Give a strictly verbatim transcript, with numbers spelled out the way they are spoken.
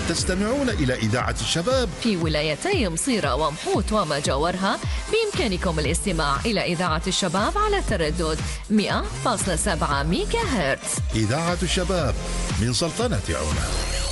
تستمعون إلى إذاعة الشباب في ولايتي مصيرة ومحوط وما جاورها. بإمكانكم الاستماع إلى إذاعة الشباب على تردد مئة فاصلة سبعة ميجا هرتز. إذاعة الشباب من سلطنة عمان.